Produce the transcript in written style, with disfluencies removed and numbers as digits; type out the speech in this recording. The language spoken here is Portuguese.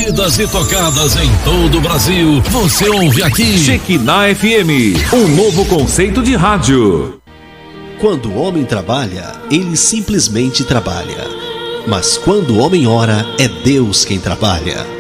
ouvidas e tocadas em todo o Brasil. Você ouve aqui. Shekinah FM, um novo conceito de rádio. Quando o homem trabalha, ele simplesmente trabalha. Mas quando o homem ora, é Deus quem trabalha.